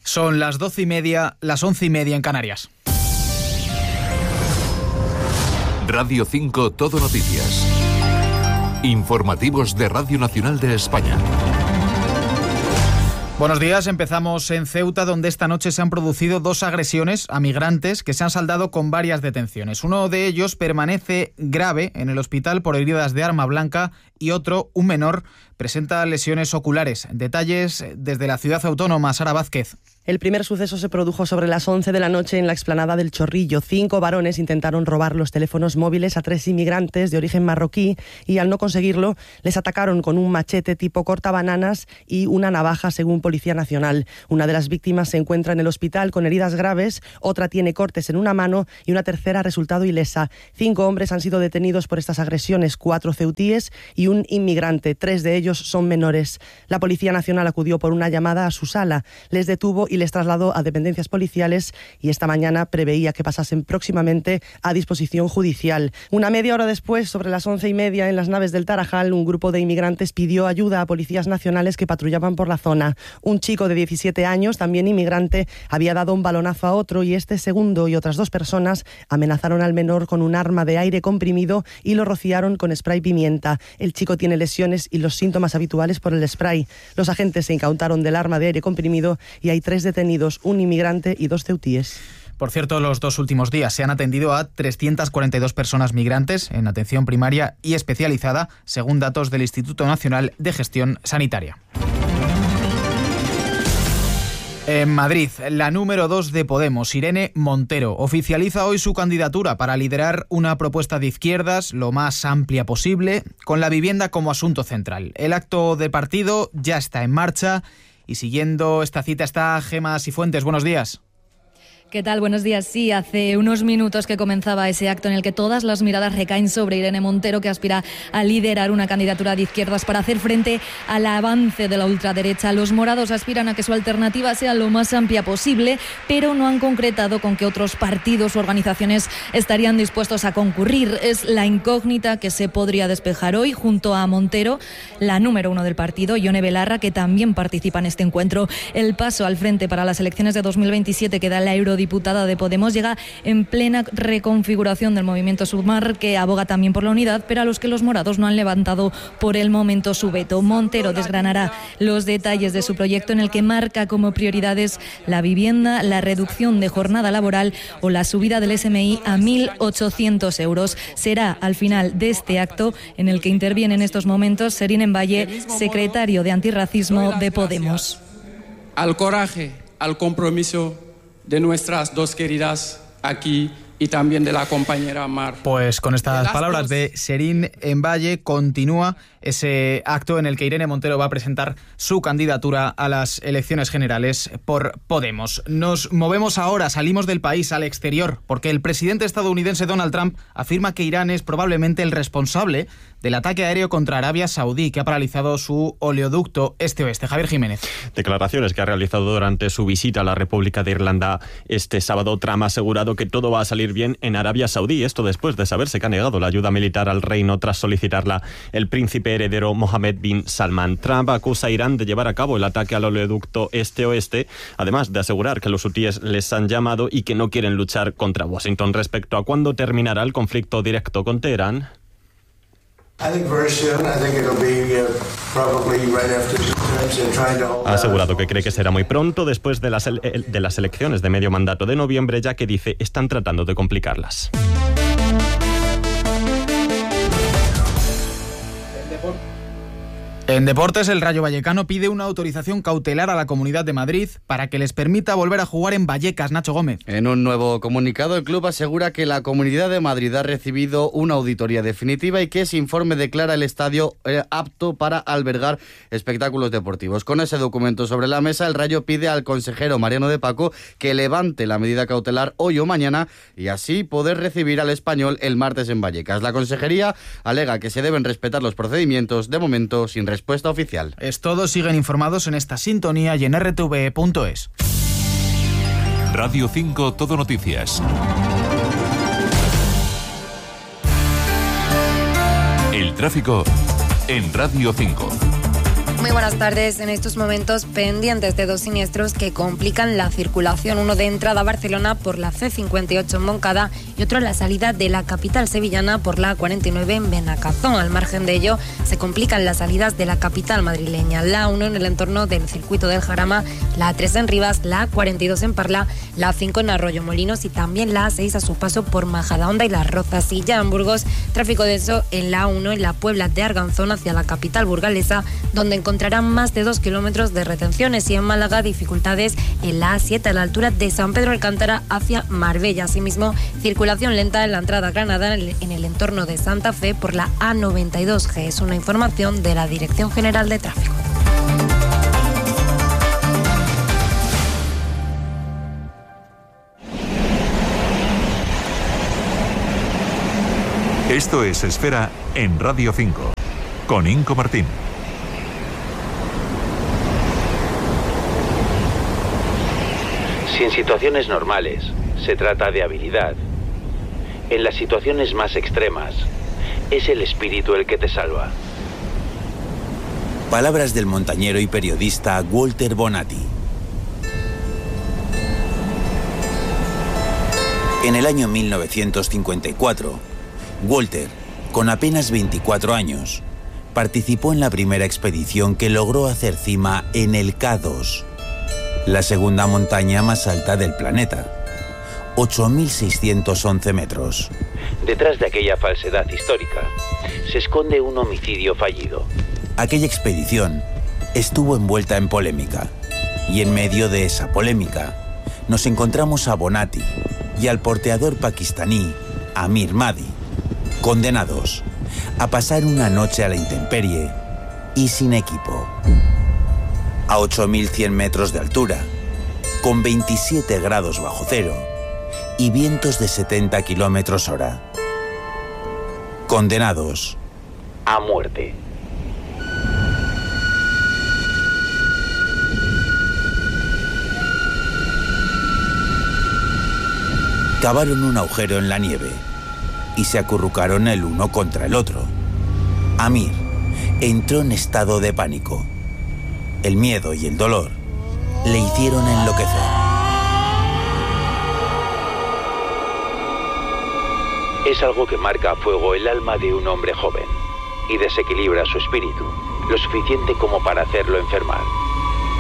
Son las 12:30, las 11:30 en Canarias. Radio 5 Todo Noticias. Informativos de Radio Nacional de España. Buenos días, empezamos en Ceuta, donde esta noche se han producido 2 agresiones a migrantes que se han saldado con varias detenciones. Uno de ellos permanece grave en el hospital por heridas de arma blanca y otro, un menor, presenta lesiones oculares. Detalles desde la ciudad autónoma, Sara Vázquez. El primer suceso se produjo sobre las 11 de la noche en la explanada del Chorrillo. 5 varones intentaron robar los teléfonos móviles a 3 inmigrantes de origen marroquí y al no conseguirlo les atacaron con un machete tipo cortabananas y una navaja, según Policía Nacional. Una de las víctimas se encuentra en el hospital con heridas graves, otra tiene cortes en una mano y una tercera ha resultado ilesa. 5 hombres han sido detenidos por estas agresiones, 4 ceutíes y un inmigrante. 3 de ellos son menores. La Policía Nacional acudió por una llamada a su sala, les detuvo y les trasladó a dependencias policiales y esta mañana preveía que pasasen próximamente a disposición judicial. Una media hora después, sobre las 11:30, en las naves del Tarajal, un grupo de inmigrantes pidió ayuda a policías nacionales que patrullaban por la zona. Un chico de 17 años, también inmigrante, había dado un balonazo a otro y este segundo y otras 2 personas amenazaron al menor con un arma de aire comprimido y lo rociaron con spray pimienta. El chico tiene lesiones y los síntomas habituales por el spray. Los agentes se incautaron del arma de aire comprimido y hay 3 detenidos, un inmigrante y 2 ceutíes. Por cierto, los 2 últimos días se han atendido a 342 personas migrantes en atención primaria y especializada, según datos del Instituto Nacional de Gestión Sanitaria. En Madrid, la número 2 de Podemos, Irene Montero, oficializa hoy su candidatura para liderar una propuesta de izquierdas lo más amplia posible, con la vivienda como asunto central. El acto de partido ya está en marcha y siguiendo esta cita está Gemma Sifuentes. Buenos días. ¿Qué tal? Buenos días. Sí, hace unos minutos que comenzaba ese acto en el que todas las miradas recaen sobre Irene Montero, que aspira a liderar una candidatura de izquierdas para hacer frente al avance de la ultraderecha. Los morados aspiran a que su alternativa sea lo más amplia posible, pero no han concretado con qué otros partidos u organizaciones estarían dispuestos a concurrir. Es la incógnita que se podría despejar hoy junto a Montero, la número 1 del partido, Ione Belarra, que también participa en este encuentro. El paso al frente para las elecciones de 2027 que da la eurodiputada de Podemos llega en plena reconfiguración del movimiento Sumar, que aboga también por la unidad, pero a los que los morados no han levantado por el momento su veto. Montero desgranará los detalles de su proyecto, en el que marca como prioridades la vivienda, la reducción de jornada laboral o la subida del SMI a 1.800 euros. Será al final de este acto en el que interviene en estos momentos Serín Envalle, secretario de Antirracismo de Podemos. Al coraje, al compromiso de nuestras 2 queridas aquí y también de la compañera Mar. Pues con estas palabras de Serín Envalle continúa ese acto en el que Irene Montero va a presentar su candidatura a las elecciones generales por Podemos. Nos movemos ahora, salimos del país al exterior, porque el presidente estadounidense Donald Trump afirma que Irán es probablemente el responsable del ataque aéreo contra Arabia Saudí, que ha paralizado su oleoducto este-oeste. Javier Jiménez. Declaraciones que ha realizado durante su visita a la República de Irlanda este sábado. Trump ha asegurado que todo va a salir bien en Arabia Saudí, esto después de saberse que ha negado la ayuda militar al reino tras solicitarla el príncipe heredero Mohammed bin Salman. Trump acusa a Irán de llevar a cabo el ataque al oleoducto este-oeste, además de asegurar que los hutíes les han llamado y que no quieren luchar contra Washington. Respecto a cuándo terminará el conflicto directo con Teherán, ha asegurado que cree que será muy pronto, después de las elecciones de medio mandato de noviembre, ya que dice están tratando de complicarlas. En deportes, el Rayo Vallecano pide una autorización cautelar a la Comunidad de Madrid para que les permita volver a jugar en Vallecas. Nacho Gómez. En un nuevo comunicado, el club asegura que la Comunidad de Madrid ha recibido una auditoría definitiva y que ese informe declara el estadio apto para albergar espectáculos deportivos. Con ese documento sobre la mesa, el Rayo pide al consejero Mariano de Paco que levante la medida cautelar hoy o mañana y así poder recibir al Español el martes en Vallecas. La consejería alega que se deben respetar los procedimientos, de momento sin respuesta oficial. Es todo, siguen informados en esta sintonía y en rtv.es. Radio 5 Todo Noticias. El tráfico en Radio 5. Muy buenas tardes. En estos momentos pendientes de 2 siniestros que complican la circulación. Uno de entrada a Barcelona por la C58 en Moncada y otro en la salida de la capital sevillana por la A49 en Benacazón. Al margen de ello, se complican las salidas de la capital madrileña. La A1 en el entorno del circuito del Jarama, la A3 en Rivas, la A42 en Parla, la A5 en Arroyo Molinos y también la A6 a su paso por Majadahonda y Las Rozas. Y ya en Burgos, tráfico denso en la A1 en la Puebla de Arganzón hacia la capital burgalesa, donde encontrarán más de 2 kilómetros de retenciones, y en Málaga dificultades en la A7 a la altura de San Pedro Alcántara hacia Marbella. Asimismo, circulación lenta en la entrada a Granada en el entorno de Santa Fe por la A92G. Es una información de la Dirección General de Tráfico. Esto es Esfera en Radio 5, con Inco Martín. Si en situaciones normales se trata de habilidad, en las situaciones más extremas es el espíritu el que te salva. Palabras del montañero y periodista Walter Bonatti. En el año 1954, Walter, con apenas 24 años, participó en la primera expedición que logró hacer cima en el K2, la segunda montaña más alta del planeta, 8.611 metros. Detrás de aquella falsedad histórica se esconde un homicidio fallido. Aquella expedición estuvo envuelta en polémica, y en medio de esa polémica nos encontramos a Bonatti y al porteador pakistaní Amir Mahdi, condenados a pasar una noche a la intemperie y sin equipo. A 8.100 metros de altura, con 27 grados bajo cero y vientos de 70 kilómetros hora. Condenados a muerte. Cavaron un agujero en la nieve y se acurrucaron el uno contra el otro. Amir entró en estado de pánico. El miedo y el dolor le hicieron enloquecer. Es algo que marca a fuego el alma de un hombre joven y desequilibra su espíritu, lo suficiente como para hacerlo enfermar.